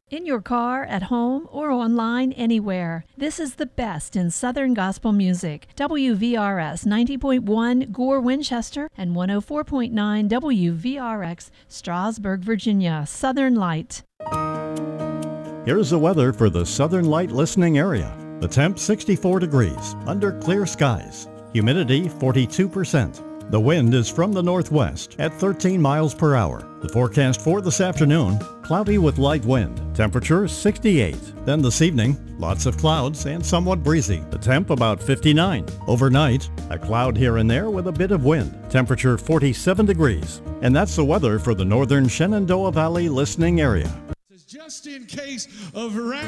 In your car, at home, or online, anywhere. This is the best in Southern gospel music. WVRS 90.1 Gore, Winchester, and 104.9 WVRX Strasburg, Virginia. Southern Light. Here's the weather for the Southern Light listening area. The temp 64 degrees, under clear skies. Humidity 42%. The wind is from the northwest at 13 miles per hour. The forecast for this afternoon, cloudy with light wind. Temperature 68. Then this evening, lots of clouds and somewhat breezy. The temp about 59. Overnight, a cloud here and there with a bit of wind. Temperature 47 degrees. And that's the weather for the northern Shenandoah Valley listening area. Just in case of